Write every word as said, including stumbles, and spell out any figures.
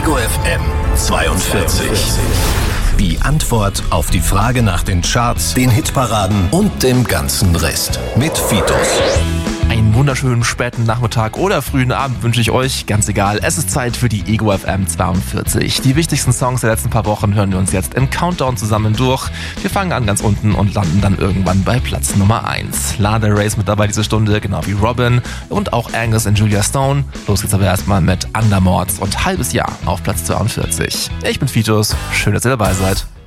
Ego F M zweiundvierzig. Die Antwort auf die Frage nach den Charts, den Hitparaden und dem ganzen Rest. Mit Fitus. Einen wunderschönen späten Nachmittag oder frühen Abend wünsche ich euch, ganz egal. Es ist Zeit für die Ego F M zweiundvierzig. Die wichtigsten Songs der letzten paar Wochen hören wir uns jetzt im Countdown zusammen durch. Wir fangen an ganz unten und landen dann irgendwann bei Platz Nummer eins. Lana Del Rey ist mit dabei diese Stunde, genau wie Robin und auch Angus und Julia Stone. Los geht's aber erstmal mit Undermords und Halbes Jahr auf Platz zweiundvierzig. Ich bin Fitus, schön, dass ihr dabei seid.